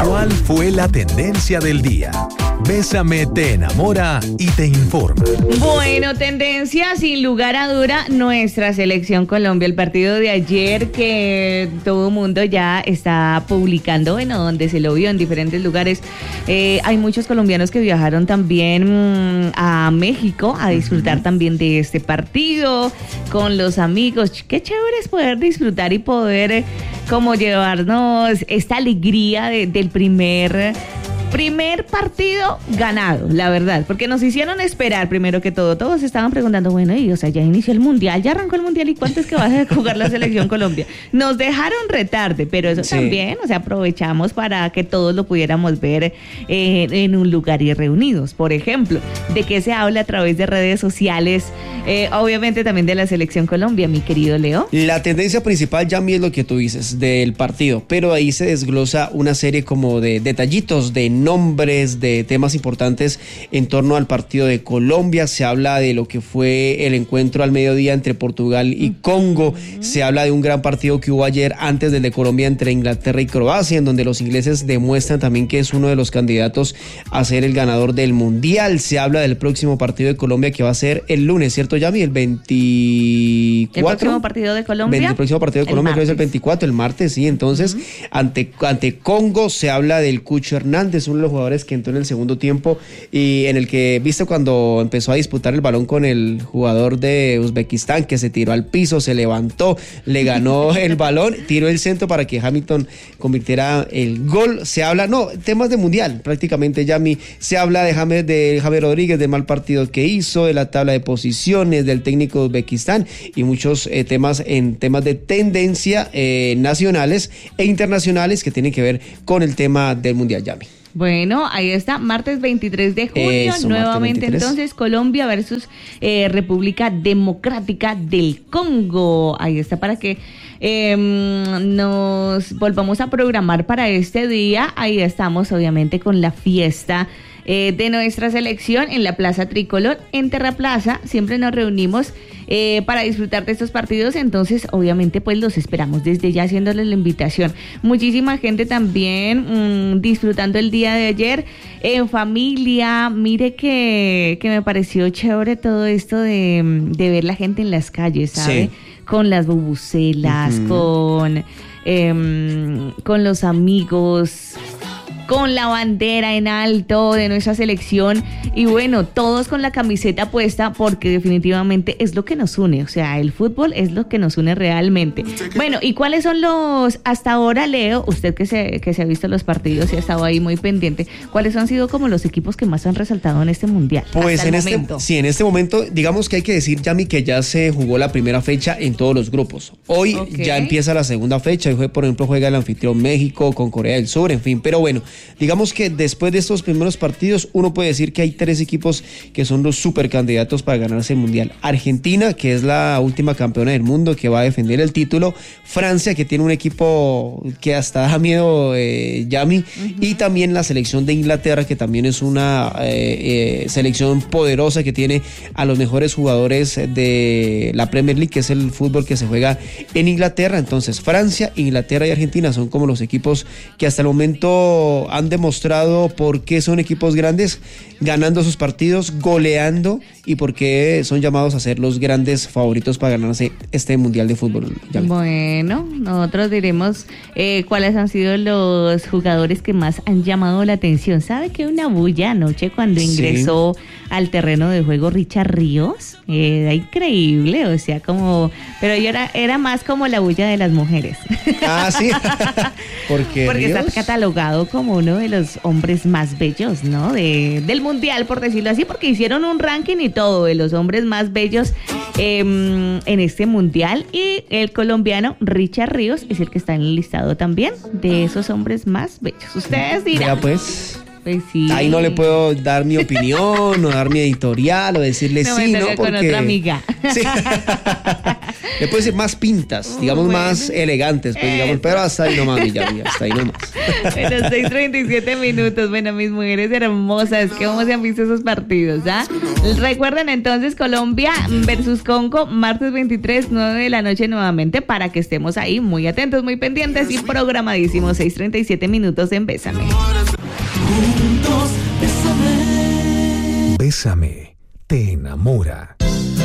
¿Cuál fue la tendencia del día? Bésame te enamora y te informa. Bueno, tendencia sin lugar a duda, nuestra selección Colombia. El partido de ayer que todo el mundo ya está publicando, bueno, donde se lo vio en diferentes lugares. Hay muchos colombianos que viajaron también a México a disfrutar también de este partido con los amigos. Qué chévere es poder disfrutar y poder como llevarnos esta alegría del primer partido ganado, la verdad, porque nos hicieron esperar primero que todo. Todos estaban preguntando, bueno, o sea, ya inició el Mundial, ya arrancó el Mundial, ¿y cuánto es que va a jugar la selección Colombia? Nos dejaron retarde, pero eso también, o sea, aprovechamos para que todos lo pudiéramos ver en un lugar y reunidos. Por ejemplo, ¿de qué se habla a través de redes sociales? Obviamente también de la selección Colombia, mi querido Leo. La tendencia principal, Yami, es lo que tú dices, del partido, pero ahí se desglosa una serie como de detallitos, de nombres, de temas importantes en torno al partido de Colombia. Se habla de lo que fue el encuentro al mediodía entre Portugal y Congo. Se habla de un gran partido que hubo ayer antes del de Colombia entre Inglaterra y Croacia, en donde los ingleses demuestran también que es uno de los candidatos a ser el ganador del Mundial. Se habla del próximo partido de Colombia que va a ser el lunes, ¿cierto, Yami? El 24. ¿El próximo partido de Colombia? El próximo partido de Colombia creo que es el 24, el martes, sí. Entonces, ante Congo se habla del Cucho Hernández, uno de los jugadores que entró en el segundo tiempo y en el que, viste, cuando empezó a disputar el balón con el jugador de Uzbekistán, que se tiró al piso, se levantó, le ganó el balón, tiró el centro para que Hamilton convirtiera el gol. Se habla, temas de Mundial, prácticamente, Yami. Se habla de James Rodríguez, del mal partido que hizo, de la tabla de posiciones, del técnico de Uzbekistán y muchos temas de tendencia nacionales e internacionales que tienen que ver con el tema del Mundial, Yami. Bueno, ahí está, martes 23 de junio, nuevamente entonces Colombia versus República Democrática del Congo. Ahí está para que nos volvamos a programar para este día. Ahí estamos obviamente con la fiesta de nuestra selección en la Plaza Tricolor, en Terraplaza. Siempre nos reunimos para disfrutar de estos partidos, entonces obviamente pues los esperamos desde ya, haciéndoles la invitación. Muchísima gente también disfrutando el día de ayer en familia. Mire que me pareció chévere todo esto de ver la gente en las calles, ¿sabe? Sí. Con las bubucelas, con los amigos, con la bandera en alto de nuestra selección y bueno, todos con la camiseta puesta porque definitivamente es lo que nos une, o sea, el fútbol es lo que nos une realmente. Bueno, ¿y cuáles son hasta ahora, Leo, usted que se ha visto los partidos y ha estado ahí muy pendiente, cuáles han sido como los equipos que más han resaltado en este Mundial? Pues en este momento, digamos que hay que decir, Yami, que ya se jugó la primera fecha en todos los grupos. Hoy ya empieza la segunda fecha, hoy por ejemplo juega el anfitrión México con Corea del Sur, en fin, pero bueno, digamos que después de estos primeros partidos, uno puede decir que hay tres equipos que son los supercandidatos para ganarse el Mundial. Argentina, que es la última campeona del mundo, que va a defender el título. Francia, que tiene un equipo que hasta da miedo, Yami. Y también la selección de Inglaterra, que también es una selección poderosa, que tiene a los mejores jugadores de la Premier League, que es el fútbol que se juega en Inglaterra. Entonces, Francia, Inglaterra y Argentina son como los equipos que hasta el momento han demostrado por qué son equipos grandes, ganando sus partidos, goleando y por qué son llamados a ser los grandes favoritos para ganarse este Mundial de Fútbol. Bueno, nosotros diremos cuáles han sido los jugadores que más han llamado la atención. ¿Sabe que una bulla anoche cuando ingresó al terreno de juego Richard Ríos? Era increíble, o sea, pero yo era más como la bulla de las mujeres. Ah, sí. Porque está catalogado como uno de los hombres más bellos, ¿no? Del Mundial, por decirlo así, porque hicieron un ranking y todo de los hombres más bellos en este Mundial, y el colombiano Richard Ríos es el que está en el listado también de esos hombres más bellos. Ustedes dirán. Ya pues. Pues sí. Ahí no le puedo dar mi opinión, o dar mi editorial, o decirle no sí, ¿no? Porque con otra amiga. Sí. Le puedo decir más pintas, digamos, bueno, más elegantes, pues, digamos, pero hasta ahí nomás, mi Yami, hasta ahí nomás. Bueno, 6:37 minutos. Bueno, mis mujeres hermosas, ¿cómo se han visto esos partidos? ¿Ah? Recuerden entonces Colombia versus Congo, martes 23, 9 de la noche nuevamente, para que estemos ahí muy atentos, muy pendientes y programadísimos. 6:37 minutos en Bésame. Bésame, te enamora.